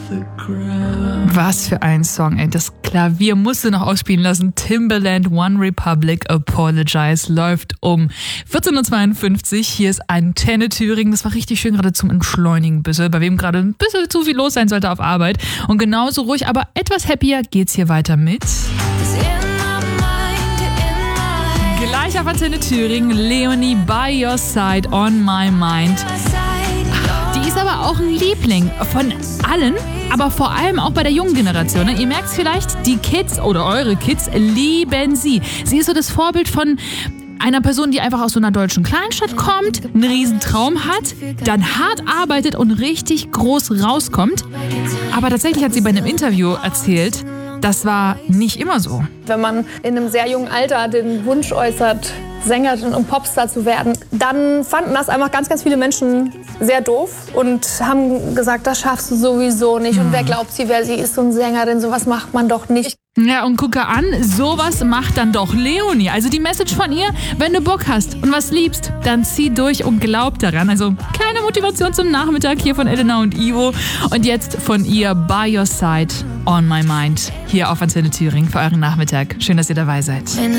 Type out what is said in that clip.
Was für ein Song, ey. Das Klavier musste noch ausspielen lassen. Timbaland, One Republic, Apologize läuft um 14.52 Uhr. Hier ist Antenne Thüringen. Das war richtig schön gerade zum Entschleunigen ein bisschen. Bei wem gerade ein bisschen zu viel los sein sollte auf Arbeit. Und genauso ruhig, aber etwas happier geht's hier weiter mit. Gleich auf Antenne Thüringen, Leonie, By Your Side, On My Mind. Die ist aber auch ein Liebling von allen, aber vor allem auch bei der jungen Generation. Ihr merkt es vielleicht, die Kids oder eure Kids lieben sie. Sie ist so das Vorbild von einer Person, die einfach aus so einer deutschen Kleinstadt kommt, einen riesen Traum hat, dann hart arbeitet und richtig groß rauskommt. Aber tatsächlich hat sie bei einem Interview erzählt, das war nicht immer so. Wenn man in einem sehr jungen Alter den Wunsch äußert, Sängerin und Popstar zu werden, dann fanden das einfach ganz, ganz viele Menschen sehr doof und haben gesagt, das schaffst du sowieso nicht. Und wer glaubt sie, wer sie ist, so eine Sängerin, sowas macht man doch nicht. Ja, und gucke an, sowas macht dann doch Leonie. Also die Message von ihr, wenn du Bock hast und was liebst, dann zieh durch und glaub daran. Also kleine Motivation zum Nachmittag hier von Elena und Ivo. Und jetzt von ihr By Your Side, On My Mind, hier auf Antenne Thüringen für euren Nachmittag. Schön, dass ihr dabei seid.